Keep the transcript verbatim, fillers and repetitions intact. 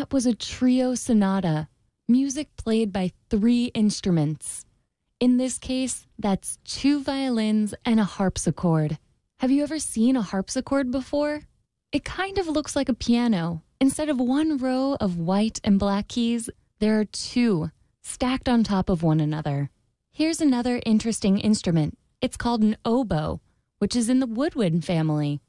That was a trio sonata, music played by three instruments. In this case, that's two violins and a harpsichord. Have you ever seen a harpsichord before? It kind of looks like a piano. Instead of one row of white and black keys, there are two, stacked on top of one another. Here's another interesting instrument. It's called an oboe, which is in the woodwind family.